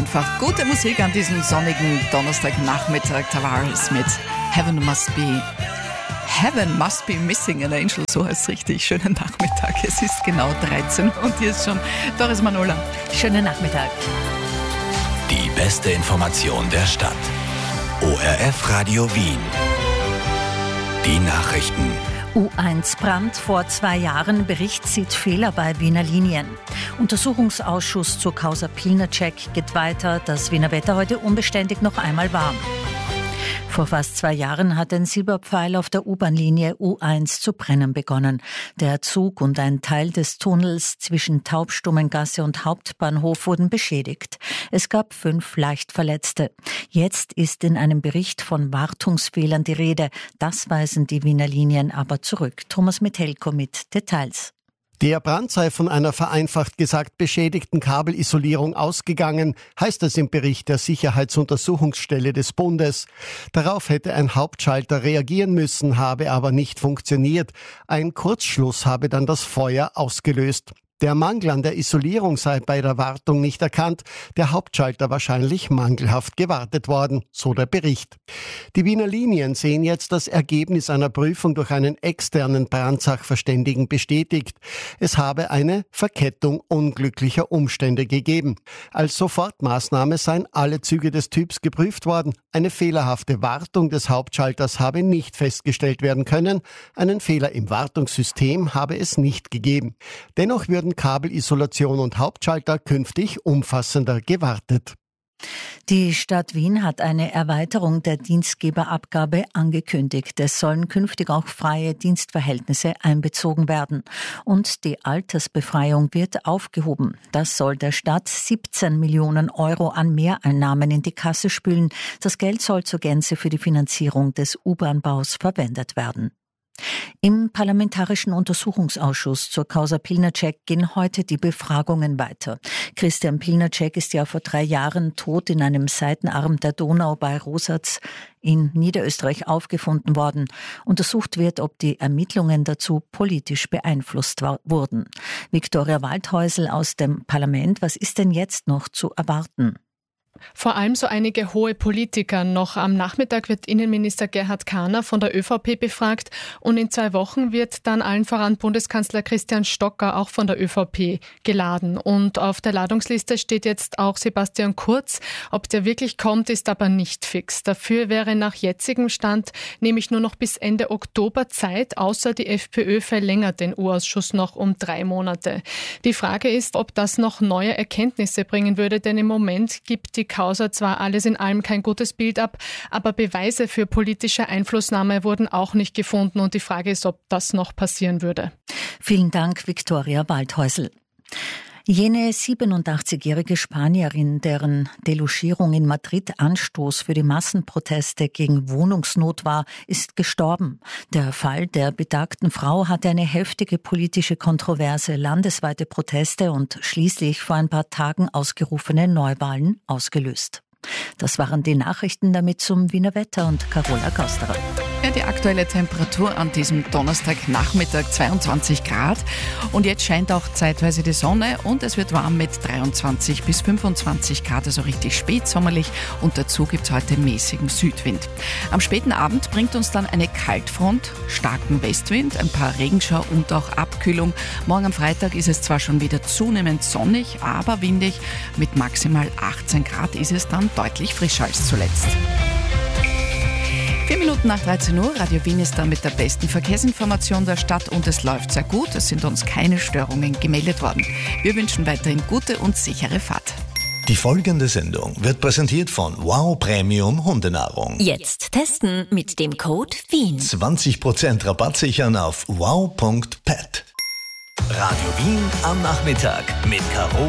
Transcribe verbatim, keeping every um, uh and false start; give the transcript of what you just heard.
einfach gute Musik an diesem sonnigen Donnerstagnachmittag. Tavares mit Heaven Must Be. Heaven Must Be Missing an Angel, so heißt es richtig. Schönen Nachmittag, es ist genau dreizehn und hier ist schon Doris Manola. Schönen Nachmittag. Die beste Information der Stadt. O R F Radio Wien. Die Nachrichten. U eins Brand vor zwei Jahren. Bericht sieht Fehler bei Wiener Linien. Untersuchungsausschuss zur Causa Pilnacek geht weiter. Das Wiener Wetter heute unbeständig noch einmal warm. Vor fast zwei Jahren hat ein Silberpfeil auf der U-Bahn-Linie U eins zu brennen begonnen. Der Zug und ein Teil des Tunnels zwischen Taubstummengasse und Hauptbahnhof wurden beschädigt. Es gab fünf Leichtverletzte. Jetzt ist in einem Bericht von Wartungsfehlern die Rede. Das weisen die Wiener Linien aber zurück. Thomas Metelko mit Details. Der Brand sei von einer vereinfacht gesagt beschädigten Kabelisolierung ausgegangen, heißt es im Bericht der Sicherheitsuntersuchungsstelle des Bundes. Darauf hätte ein Hauptschalter reagieren müssen, habe aber nicht funktioniert. Ein Kurzschluss habe dann das Feuer ausgelöst. Der Mangel an der Isolierung sei bei der Wartung nicht erkannt, der Hauptschalter wahrscheinlich mangelhaft gewartet worden, so der Bericht. Die Wiener Linien sehen jetzt das Ergebnis einer Prüfung durch einen externen Brandsachverständigen bestätigt. Es habe eine Verkettung unglücklicher Umstände gegeben. Als Sofortmaßnahme seien alle Züge des Typs geprüft worden. Eine fehlerhafte Wartung des Hauptschalters habe nicht festgestellt werden können. Einen Fehler im Wartungssystem habe es nicht gegeben. Dennoch würden Kabelisolation und Hauptschalter künftig umfassender gewartet. Die Stadt Wien hat eine Erweiterung der Dienstgeberabgabe angekündigt. Es sollen künftig auch freie Dienstverhältnisse einbezogen werden. Und die Altersbefreiung wird aufgehoben. Das soll der Stadt siebzehn Millionen Euro an Mehreinnahmen in die Kasse spülen. Das Geld soll zur Gänze für die Finanzierung des U-Bahn-Baus verwendet werden. Im Parlamentarischen Untersuchungsausschuss zur Causa Pilnacek gehen heute die Befragungen weiter. Christian Pilnacek ist ja vor drei Jahren tot in einem Seitenarm der Donau bei Rosatz in Niederösterreich aufgefunden worden. Untersucht wird, ob die Ermittlungen dazu politisch beeinflusst wurden. Viktoria Waldhäusl aus dem Parlament, was ist denn jetzt noch zu erwarten? Vor allem so einige hohe Politiker. Noch am Nachmittag wird Innenminister Gerhard Kahner von der ÖVP befragt und in zwei Wochen wird dann allen voran Bundeskanzler Christian Stocker auch von der ÖVP geladen. Und auf der Ladungsliste steht jetzt auch Sebastian Kurz. Ob der wirklich kommt, ist aber nicht fix. Dafür wäre nach jetzigem Stand nämlich nur noch bis Ende Oktober Zeit, außer die FPÖ verlängert den U-Ausschuss noch um drei Monate. Die Frage ist, ob das noch neue Erkenntnisse bringen würde, denn im Moment gibt die Causa zwar alles in allem kein gutes Bild ab, aber Beweise für politische Einflussnahme wurden auch nicht gefunden und die Frage ist, ob das noch passieren würde. Vielen Dank, Viktoria Waldhäusl. Jene siebenundachtzigjährige Spanierin, deren Delogierung in Madrid Anstoß für die Massenproteste gegen Wohnungsnot war, ist gestorben. Der Fall der betagten Frau hatte eine heftige politische Kontroverse, landesweite Proteste und schließlich vor ein paar Tagen ausgerufene Neuwahlen ausgelöst. Das waren die Nachrichten, damit zum Wiener Wetter und Carola Kausterer. Ja, die aktuelle Temperatur an diesem Donnerstagnachmittag zweiundzwanzig Grad und jetzt scheint auch zeitweise die Sonne und es wird warm mit dreiundzwanzig bis fünfundzwanzig Grad, also richtig spätsommerlich und dazu gibt es heute mäßigen Südwind. Am späten Abend bringt uns dann eine Kaltfront, starken Westwind, ein paar Regenschau und auch Abkühlung. Morgen am Freitag ist es zwar schon wieder zunehmend sonnig, aber windig. Mit maximal achtzehn Grad ist es dann deutlich frischer als zuletzt. Vier Minuten nach dreizehn Uhr, Radio Wien ist da mit der besten Verkehrsinformation der Stadt und es läuft sehr gut. Es sind uns keine Störungen gemeldet worden. Wir wünschen weiterhin gute und sichere Fahrt. Die folgende Sendung wird präsentiert von Wow Premium Hundenahrung. Jetzt testen mit dem Code Wien. zwanzig Prozent Rabatt sichern auf wow punkt pet. Radio Wien am Nachmittag mit Caro